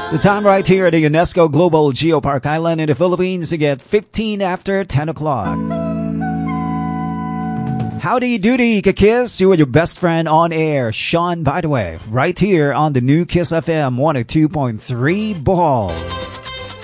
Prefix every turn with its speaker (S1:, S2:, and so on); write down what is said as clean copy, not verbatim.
S1: The time right here at the UNESCO Global Geopark Island in the Philippines to get 15 after 10 o'clock. Howdy doody, Kiss, you and your best friend on air, Sean, by the way, right here on the new Kiss FM 102.3 Bohol.